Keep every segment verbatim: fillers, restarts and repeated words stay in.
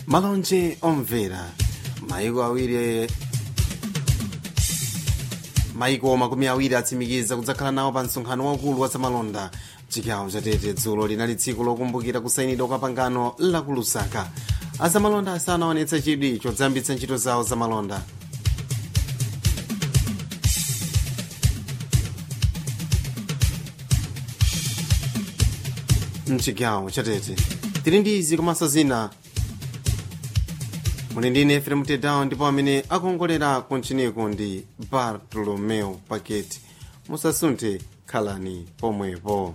malonje omvera maiko awiri maiko makumi awiri atsimikiza kudzakhala nawo pa msonkhano waukulu wa zamalonda chigawo cha Tete. Dzulo linali tsiku lokumbukira kusayinidwa kwa pangano la ku Lusaka. Azamalonda asanaonetsa chidwi chodzambitsa ntchito zawo zamalonda. Mchigawo cha Tete tili ndi izi komanso zina muli ndine Efrem Tedown, ndipo amene akongolera kunchiniku ndi Bartolomeo Paketi. Musasunthe, khalani pomwepo.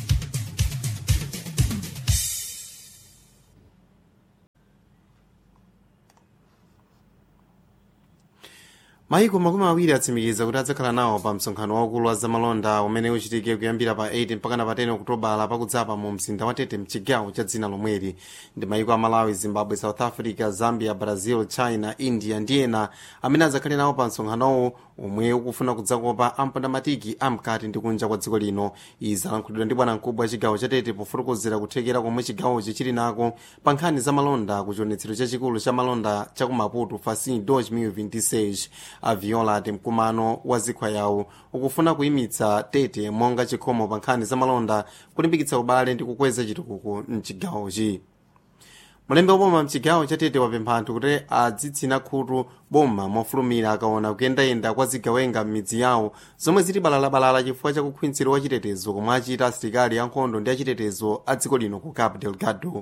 Maiko makumi awiri atsimikiza kuti adzakhala nawo pa msonkhano waukulu wa zamalonda umene uchitike kuyambira pa eight mpaka pa ten Okutobala pakudzapa mu mzinda wa Tete mchigawo cha dzina lomweli. Ndi maiko a Malawi, Zimbabwe, South Africa, Zambia, Brazil, China, India ndi ena amene adzakhale nawo pa msonkhanowo omwe ukufuna kudzakopa ampondamatiki amkati ndi kunja kwa dziko lino. Izi alankhulidwa ndi bwanamkubwa wa chigawo cha Tete pofotokozera kuthekera komwe chigawochi chili nako pa nkhani za malonda ku chionetsero chachikulu cha malonda cha ku Maputo Facim dois mil e vinte e seis. A Viola ati mkumano wa zikwa yawo ukufuna kuyimitsa Tete monga chikhomo pa nkhani za malonda, kulimbikitsa ubale ndi kukweza chitukuko mchigawochi. Mulembe woboma mchigawo cha Tete wapempha anthu kuti adzitsina khutu boma mofulumira akaona kuyendayenda kwa zigawenga m'midzi yawo zomwe zili balalabalala chifukwa cha kukhwinitsiro wa chitetezo komwe achita asilikali ankhondo ndi achitetezo a dziko lino ku Cabo Delgado.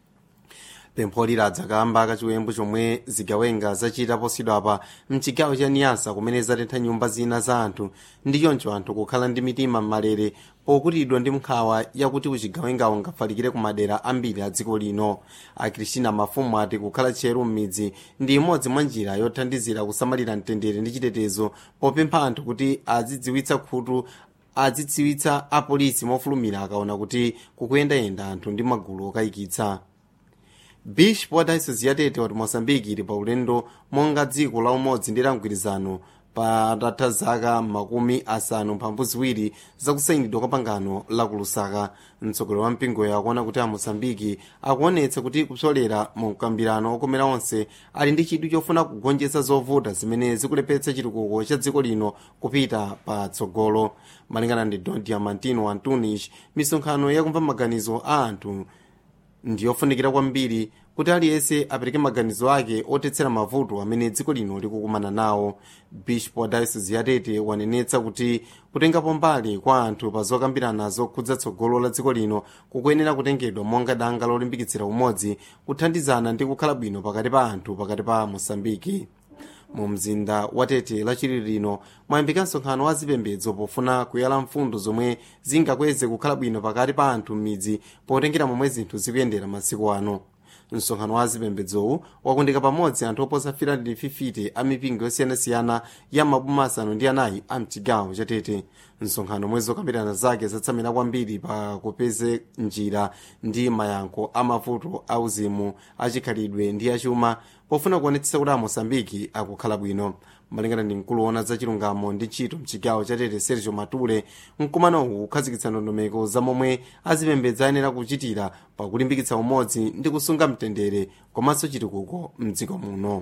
Pempho liladza kamba kachiwembu chomwe zigawenga zachita posidwapa mchigawo cha Niasa kumene zatentha nyumba zina za anthu ndi choncho anthu kukhala ndi mitima m'malere pokutidwa ndi nkhawa yakuti uchigawengawo ngafalikire ku madera ambiri a dziko lino. A Cristina Mafumu ati kukhala tcheru m'midzi ndi imodzi mwa njira yothandizira kusamalira mtendere ndi chitetezo, popempha anthu kuti azidziwitsa khutu azidziwitsa apolisi mofulumira akaona kuti kukuyendayenda anthu ndi magulu okayikitsa. Bishop wa Diocese ya Tete wati Mozambique ili pa ulendo monga dziko la umodzi ndi mgwirizano patatha zaka makumi asanu mphambu ziwiri zakusayinidwa kwa pangano la ku Lusaka. Mtsogoleri wa mpingoyo akuona kuti a Mozambique akuonetsa kuti kupsolera mu mkambirano okomera onse ali ndi chidwi chofuna kugonjetsa zovuta zimene zikulepetsa chitukuko cha dziko lino kupita pa tsogolo. Malingana ndi Don Diamantino Antunes, misonkhano yakumva maganizo a anthu ndiyofunikira kwambiri kuti aliyense apereke maganizo ake otetsera mavuto amene dziko lino likukumana nawo. Bishop wa Diocese ya Tete wanenetsa kuti kutengapo mbali kwa anthu pa zokambirana zokhudza tsogolo la dziko lino kukuyenera kutengedwa monga danga lolimbikitsira umodzi, kuthandizana ndi kukhala bwino pakati pa anthu pakati pa Mozambique. Mu mzinda wa Tete lachiri lino mwayambika msonkhano wa zipembedzo pofuna kuyala mfundo zomwe zingakweze kukhala bwino pakati pa anthu m'midzi potengera momwe zinthu zikuyendera masiku ano. Msonkhano wa zipembedzowu wakundika pamodzi anthu oposa four hundred fifty a mipingo yosiyanasiyana ya maboma asanu ndi anayi a mchigawo cha Tete. Msonkhano mwezi zokambirana zake zatsamira kwambiri pa kupeze njira ndi mayankho a mavuto auzimu, achikhalidwe ndi achuma pofuna kuonetsa kuti a Mozambique akukhala bwino. Malingana ndi mkulu woona za chilungamo ndi ntchito mchigawo cha Tete Sergio Mature, mkumanowu ukhazikitsa ndondomeko za momwe azipembedza ayenera kuchitira pakulimbikitsa umodzi ndi kusunga mtendere komanso chitukuko mdziko muno.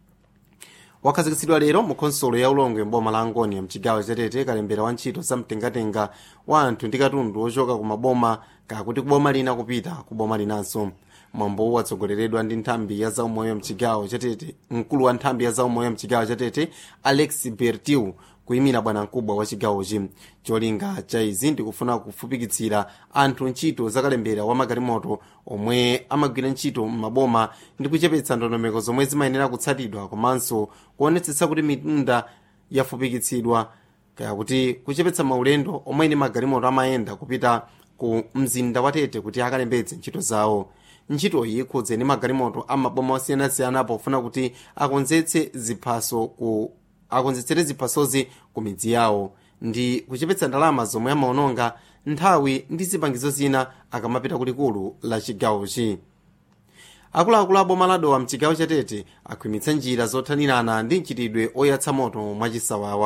Wakhazikitsidwa lero mu konsolo ya ulongwe mboma la Angonia mchigawo cha Tete kalembera wa ntchito za mtengatenga wa anthu ndi katundu ochoka ku maboma kakuti kuboma lina kupita kuboma linanso. Mwambo watsogoleredwa ndi nthambi ya zaumoyo mchigawo cha Tete, mkulu wa nthambi ya zaumoyo mchigawo cha Tete Alex Bertiu kuyimira bwanamkubwa wa chigawochi. Cholinga cha izi ndikufuna kufupikitsira anthu ntchito zakalembera wa magalimoto omwe amagwira ntchito m'maboma ndi kuchepetsa ndondomeko zomwe zimayenera kutsatidwa komanso kuonetsetsa kuti mitunda yafupikitsidwa kaya kuti kuchepetsa maulendo omwe ni magalimoto amayenda kupita ku mzinda wa Tete kuti akalembetse ntchito zawo. Ntchito iyi ikhudze ndi magalimoto a maboma osiyanasiyana pofuna kuti akonzetse ziphaso ku akonzetsere ziphasozi ku midzi yawo ndi kuchepetsa ndalama zomwe amaononga nthawi ndi zipangizo zina akamapita kulikulu la chigawochi. Akuluakulu a boma la Dowa mchigawo cha Tete akhwimitsa njira zothanirana ndi mchitidwe oyatsa moto mwachisawawa.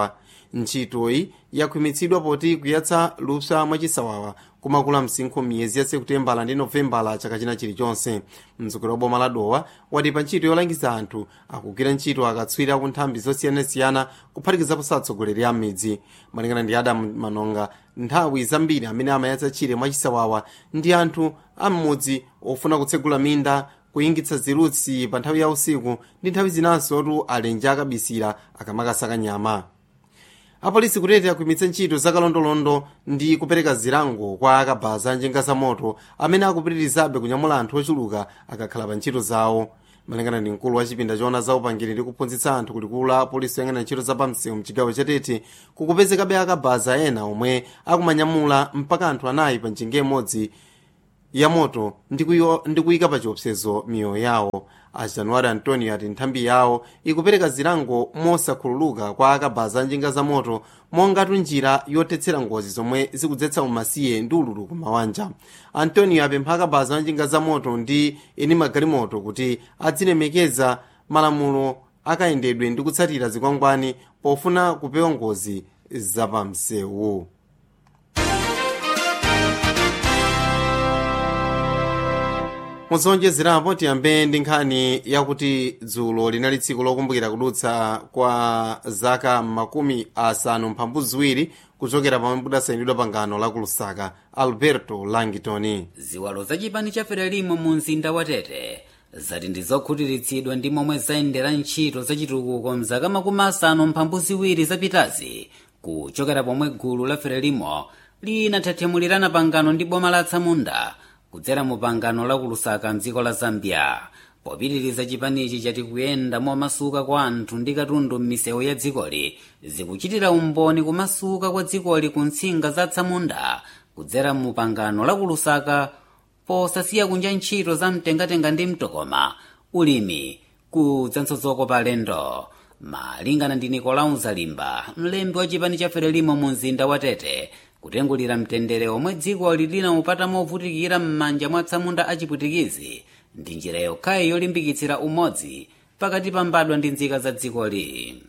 ntchitoyi yakhwimitsidwa poti kuyatsa lupsa mwachisawawa kumakula msinkhu miyezi ya sekutembala ndi novembala chaka china chilichonse. mtsogoleri wa boma la Dowa wati pa ntchito yolangiza anthu akugwira ntchito akatswiri ku nthambi zosiyanasiyana kuphatikizaponso atsogoleri a midzi. malingana ndi Adamu Manonga, nthawi zambiri amene amayatsa tchire mwachisawawa ndi anthu am'mudzi ofuna kutsegula minda, kuyingitsa zirutsi pa nthawi ya usiku ndi nthawi zinanso otu alenje akabisira akamakasaka nyama. apolisi kutete akhwimitsa ntchito zakalondolondo ndi kupereka zilango kwa akabaza njinga za moto amene akupitirizabe kunyamula anthu ochuluka akakhala pa ntchito zawo. malingana ndi mkulu wa chipinda choona za upangiri ndi kuphunzitsa anthu kulikulu la apolisi oyang'anira ntchito za pamsewu mchigawo cha Tete, kukupezekabe akabaza ena omwe akumanyamula mpaka anthu anayi pa njinga imodzi ya moto ndi kuyika pa chiopsezo miyoyo yawo. a January Antonio ati nthambi yawo ikupereka zilango mosakhululuka kwa akabaza njinga za moto mongatu njira yotetsera ngozi zomwe zikudzetsa umasiye ndi ululu kumawanja. Antonio apempha akabaza njinga za moto ndi eni magalimoto kuti adzilemekeza malamulo akayendedwe ndi kutsatira zikwangwani pofuna kupewa ngozi zapamsewu. muzonjezerapo tiyambe ndi nkhani yakuti dzulo linali tsiku lokumbukira kudutsa kwa zaka makumi asanu mphambu ziwiri kuchokera pamene kudasayinidwa pangano la ku Lusaka. Alberto Langitoni. ziwalo za chipani cha Frelimo mu mzinda wa Tete zati ndizokhutiritsidwa ndi momwe zayendera ntchito zachitukuko mzaka makumi asanu mphambu ziwiri zapitazi kuchokera pomwe gulu la Frelimo linathathemulirana pangano ndi boma la Tsamunda kudzera mu pangano la ku Lusaka mdziko la Zambia. popitiriza chipanichi chati kuyenda momasuka kwa anthu ndi katundu m'misewu ya dzikoli zikuchitira umboni kumasuka kwa dzikoli ku ntsinga za Tsamunda kudzera mu pangano la ku Lusaka posasiya kunja ntchito za mtengatenga ndi mtokoma, ulimi kudzanso zokopa alendo. malingana ndi Nicolau Zalimba, mlembi wa chipani cha Frelimo mu mzinda wa Tete, kutengulira mtendere omwe dziko linaupata movutikira m'manja mwa Tsamunda achipwitikizi ndi njira yokhayi yolimbikitsira umodzi pakati pa mbadwa ndi nzika za dzikoli.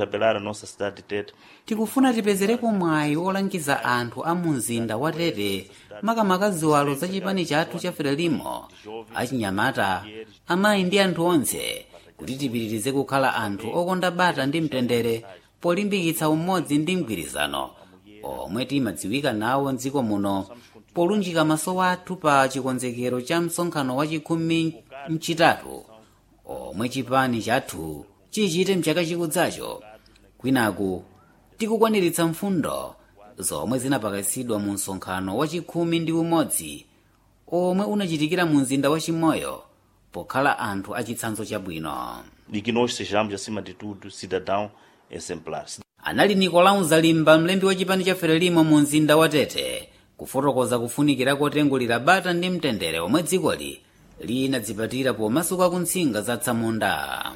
tikufuna tipezereko mwayi olangiza anthu a mu mzinda wa Tete, makamaka ziwalo za chipani chathu cha Frelimo, achinyamata, amayi ndi anthu onse, kuti tipitirize kukhala anthu okonda bata ndi mtendere polimbikitsa umodzi ndi mgwirizano omwe timadziwika nawo mdziko muno, polunjika maso athu pa chikonzekero cha msonkhano wa chikhumi mchitatu omwe chipani chathu chichite mchaka chikudzacho. kwinaku tikukwaniritsa mfundo zomwe zinapakasidwa mu msonkhano wa chikhumi ndi umodzi omwe unachitikira mu mzinda wa Chimoyo, pokhala anthu achitsanzo chabwino. E que nós sejamos, acima de tudo, cidadão exemplar. Anali Nicolau Zalimba, mlembi wa chipani cha Frelimo mu mzinda wa Tete, kufotokoza kufunikira kotengulira bata ndi mtendere omwe dzikoli linadzipatira pomasuka ku ntsinga za Tsamunda.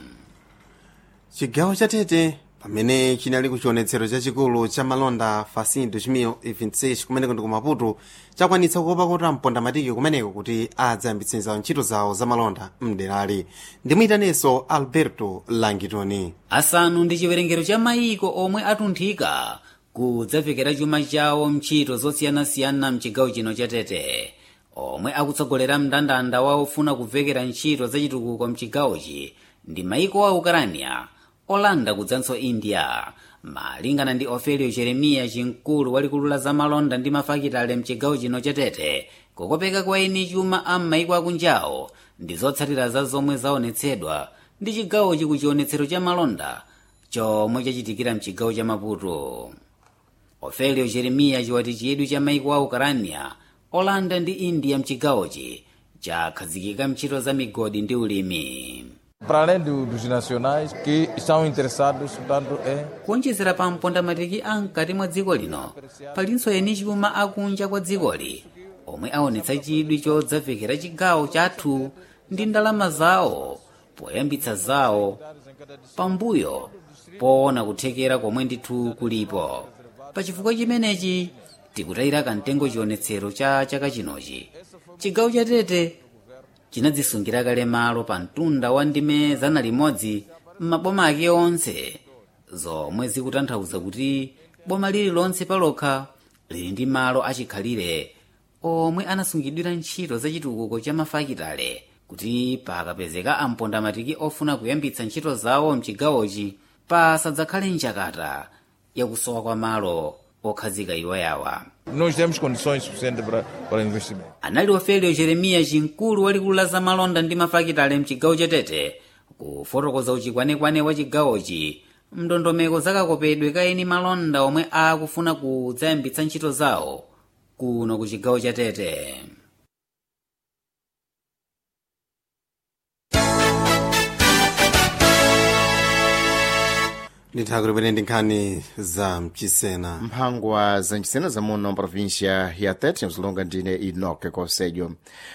chigawo cha Tete pamene chinali kuchionetsero chachikulu cha malonda Facim dois mil e vinte e seis kumeneko ndi ku Maputo, chakwanitsa kukopa kota mponda matiki kumeneko kuti adzayambitsa ntchito zawo za malonda mderali. ndimuyitaneso Alberto Langitoni. asanu ndi chiwerengero cha mayiko omwe atunthika kudzavekera chuma chawo mntchito zosiyanasiyana mchigawo chino cha Tete, omwe akutsogolera mndandanda wa ofuna kuvekera ntchito zachitukuko mchigawochi ndi mayiko a Ukrania, Holanda kudzanso India. malingana ndi Ofelio Jeremiya, chimkulu walikulu la zamalonda ndi mafakitale mchigawo chino cha Tete, kukopeka kwa eni chuma a mayiko akunjawo ndi zotsatira za zomwe zaonetsedwa ndi chigawochi ku chionetsero cha malonda chomwe chachitikira mchigawo cha Maputo. Ofelio Jeremiya chiwati chidwi cha mayiko a Ukrania, Holanda ndi India mchigawochi chakhazikika mntchito za migodi ndi ulimi. Para além do, dos nacionais que estão interessados, portanto, é kuonjezera pa mponda matiki a mkati mwa dziko lino, palinso eni chuma akunja kwa dzikoli omwe aonetsa chidwi chodzavekera chigawo chathu ndi ndalama zawo poyambitsa zawo pambuyo poona kuthekera komwe ndithu kulipo. pachifukwa chimenechi tikutayira kamtengo chionetsero cha chaka chinochi. chigawo cha Tete chinadzisungira kale malo pa mtunda wa ndime zana limodzi m'maboma ake onse zomwe zikutanthauza kuti boma lililonse palokha lili ndi malo achikhalire omwe anasungidwira ntchito za chitukuko cha mafakitale kuti pakapezeka ampondamatiki ofuna kuyambitsa ntchito zawo mchigawochi pasadzakhale njakata yakusowa kwa malo okhazika iwayawa. Nós temos condições suficientes para, para investimento. Anali Ofelio Jeremiya Chinkulu walikulu la zamalonda ndi mafakitale mchigawo cha Tete kufotokoza uchikwanekwane wa chigawochi mndondomeko zakakopedwe kaeni malonda omwe akufuna kudzayambitsa ntchito zawo kuno ku chigawo cha Tete. ndithakuti pene ndi nkhani za mchisena. mphangwa za mchisena za muno mprovincia ya Tete mzilonga ndine Enoke Kosejo.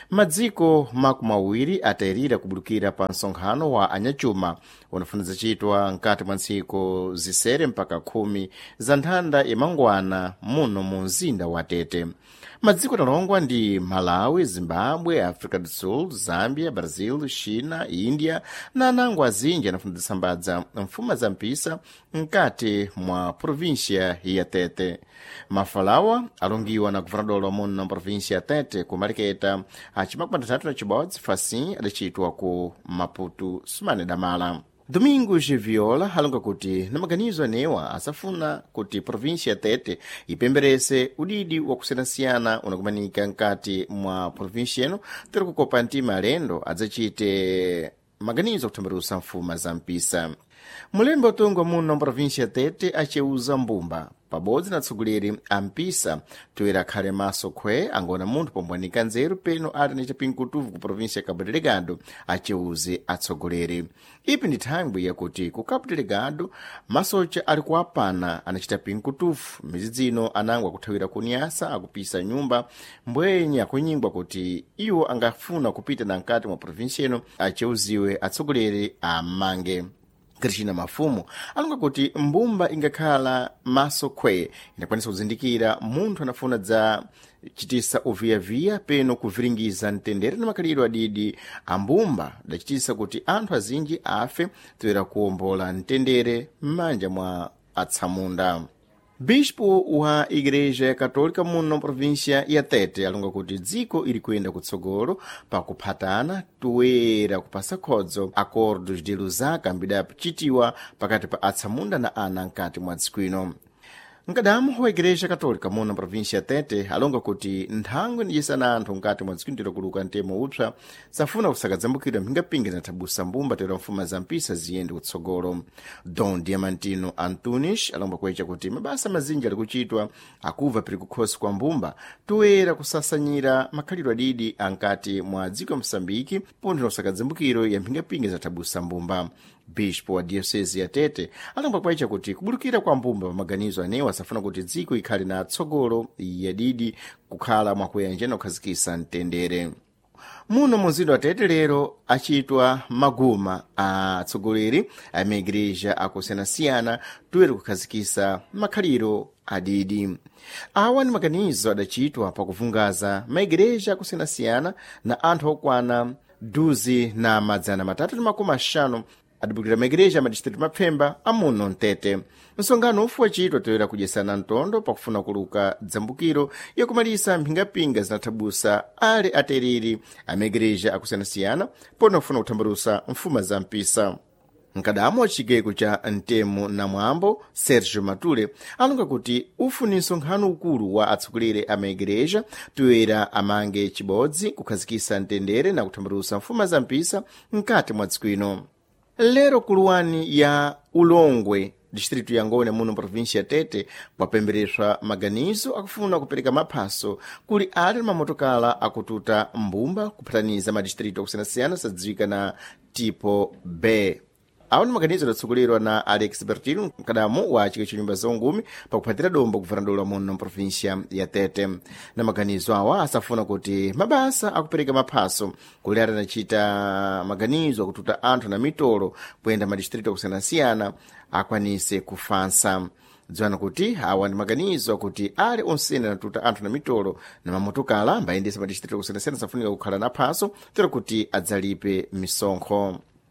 madziko makumi awiri atayirira kubulukira pa nsonkhano wa anyachuma unafuniza chitwa nkati mwa ntsiku zisere mpaka khumi za nthanda imangwana muno mu mzinda wa Tete. madziko talongwa ndi Malawi, Zimbabwe, Africa do Sul, Zambia, Brazil, China, India na anango azinji anafuna kusambadza mfuma za mpisa nkati mwa provincia ya Tete. mafalawa alongiwa na guvernador wa muno provincia ya Tete kumaliketa acimakumi atatu na cibodzi fasi adacitwa ku Maputo sumane damala. Domingos Viola alonga kuti na maganizo anewa asafuna kuti provincia ya Tete ipemberese udidi wa kusiyanasiyana unakumanika nkati mwa provincia eno tero kukopa ntima alendo adzacite maganizo akutambarusa mfuma za mpisa. mulembe utongwa muno provincia ya Tete aceuza mbumba pabodzi na tsogoleri ampisa toera akhale maso khwe angona munthu pombwanika nzeru peno ali na chapinkutuvu ku provincia ya Cabo Delgado aceuze atsogoleri. ipi ndi thangwi yakuti ku Cabo Delgado masocha ali kuapana anachita pinkutuvu mizidzino anangwa kuthawira kunyasa akupisa nyumba mbwenye akunyingwa kuti iwo angafuna kupita na nkati mwa provincia eno aceuziwe atsogoleri amange. Krishina Mafumu alonga kuti mbumba ingakhala maso khwe inakwanisa kuzindikira munthu anafuna dza chitisa uviyaviya peno kuviringiza mtendere na makaliro adidi ambumba dachitisa kuti anthu azinji afe toera kuwombola mtendere m'manja mwa atsamunda. Bispo wa Igreja ya Katolika muno provincia ya Tete alonga kuti dziko ili kuyenda kutsogolo pa kuphatana toera kupasa khodzo acordos de Lusaka mbidapchitiwa pakati pa atsamunda na ana nkati mwa dziko ino. Nkadamu wa Igreja Katolika muno provincia ya Tete alonga kuti nthangwe ndiyisana anthu nkati mwa dziko ndiro kuluka ntemo upsa safuna kusakadzambukira mphingapingi na thabusa mbumba toera mfuma za mpisa ziyende kutsogolo. Don Diamantino Antunes alomba kwecha kuti mabasa mazinji ali kuchitwa akuva pili kukhosi kwa mbumba toera kusasanyira makhaliro adidi ankati mwa dziko ya Msambiki pontho na kusakadzambukiro ya mphingapingi za thabusa mbumba. Bispo wa diocese ya Tete alomba kwecha kuti kubulukira kwa mbumba pamaganizo anewa asafuna kuti dziko ikhali na tsogolo yadidi kukhala mwakuyenja na kukhazikisa mtendere. muno muzinda wa Tete lero achitwa maguma a tsogoleri a maigreja akusiyanasiyana toera kukhazikisa makhaliro adidi. awa ni maganizo adachitwa pakuvungaza maigreja akusiyanasiyana na anthu okwana duzi na madzana matatu na makumi ashanu adibukira maigreja madistritu mapfemba amuno Tete. msongano ufu wachitwa toera kudyesana ntondo pakufuna kuluka dzambukiro yakumalisa mphingapinga zinathabusa ali atereri a maigreja akusiyanasiyana pona kufuna kuthambalusa mfuma za mpisa. nkadamu wa chigeko cha ntemo na mwambo Sergio Matule alonga kuti ufu ni nsonkhano ukulu wa atsogoleri a maigreja toera amange chibodzi kukhazikisa mtendere na kuthambalusa mfuma za mpisa nkati mwa dziko ino. lero kuluwani ya Ulongwe distritu ya Ngone muno provincia ya Tete kwapembereswa maganizo akufuna kupereka maphaso kuli ali mamotokala akututa mbumba kuphataniza madistritu akusiyanasiyana sadziwika na tipo B. awa ni maganizo adatsogolerwa na Alex Bertino nkadamu wa chiko cha nyumba zongumi pakuphatira dombo guvernador muno provincia ya Tete. na maganizo awa asafuna kuti mabasa akupereka maphaso kuli ali anachita maganizo akututa anthu na mitolo kuyenda madistritu akusiyanasiyana akwanise kufansa. dziwana kuti awa ndi maganizo akuti ali onsene anatuta anthu na mitolo na mamotokala mbayendesa madistritu akusiyanasiyana safunika kukhala na phaso tero kuti adzalipe misonkho.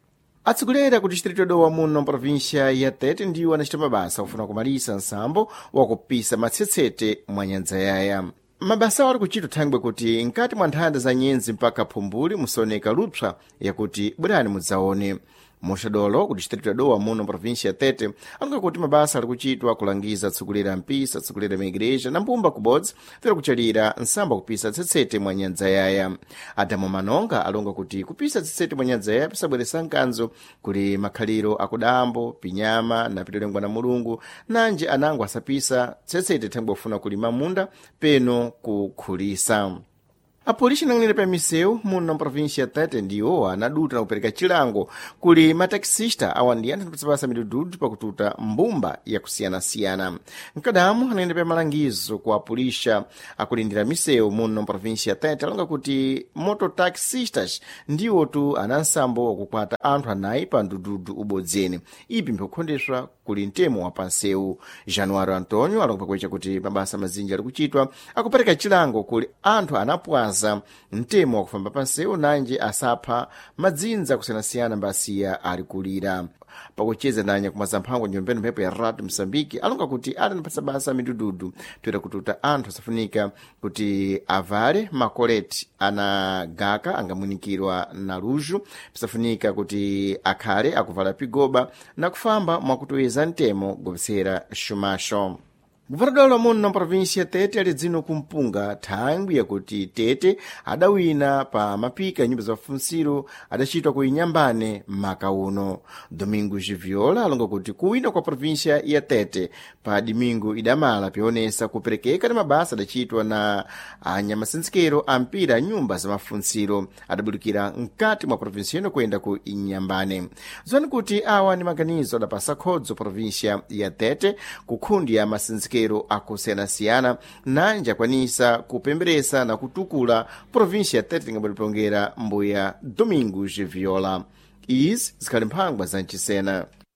atsogoleri ku distrito dowa muno província ya Tete ndiwo anachita mabasa ofuna kumalisa nsambo wakupisa matsetsete mwa nyanja yaya. Mabasa awo ali kuchita thangwe kuti nkati mwa nthanda za nyenzi mpaka phumbuli musaoneka lupsa yakuti bwerani mudzaone. Moxadolo ku distrito dowa muno província ya Tete alonga kuti mabasa ali kuchitwa kulangiza atsogoleri a mpisa, atsogoleri a maigreja na mbumba kubodzi tera kuchalira nsambo kupisa tsetsete mwa nyanja yaya. Adamu Manonga alonga kuti kupisa tsetsete mwa nyanja yaya pisabweresa nkanzo kuli makhaliro akudambo, pinyama na pitolengwa na mulungu nanje anango asapisa tsetsete thangwe ofuna kulima munda peno kukhulisa. Apolisi nang'anira pa misewu muno província ya Tete ndiwo anaduta na kupereka chilango kuli mataxista awa ndi anthu kupasa midududu pakututa mbumba ya kusiyana-siyana. Nkadamu anayenda pa malangizo ku apulisha akulindira misewu muno província ya Tete alonga kuti mototaxistas ndiwo tu anansambo wakukwata anthu anayi pa ndududu ubodzeni. Ipi mpikukhondeswa kuli mtemo wa pansewu. Januário Antônio alonga pakwecha kuti mabasa mazinji ali kuchitwa akupereka chilango kuli anthu anapwaza mtemo wakufamba pansewu nanje asapha madzinza kusiyana-siyana mbasiya ali kulira. Pakucheza nanya kumazamphango nyombeno mphepo ya Rádio Moçambique alonga kuti ali napasa basa midududu toera kututa anthu asafunika kuti avale makoleti anagaka angamwinikirwa na luju, pisafunika kuti akhale akuvala pigoba na kufamba mwakutoweza mtemo gobsera xumaxo. Guvernador muno província Tete ali dzino kumpunga thangwi yakuti Tete adawina pa mapika nyumba za mafunsiro adachitwa ku Inyambane maka uno. Domingo Giviola alonga kuti kuwina kwa província ya Tete pa domingo idamala pionesa kuperekeka na mabasa adachitwa na anyamasensekero ampira nyumba za mafunsiro adabudukira nkati mwa província ino kwenda ku Inyambane. Zoni kuti awa ni maganizo adapasa khodzo província ya Tete kukhundi ya masensekero akusiyana-siyana nanja kwanisa kupemberesa na kutukula província ya Tete ngabulipongera mbuya Domingo Giviola. Izi zikhali mphangwa za mchisena.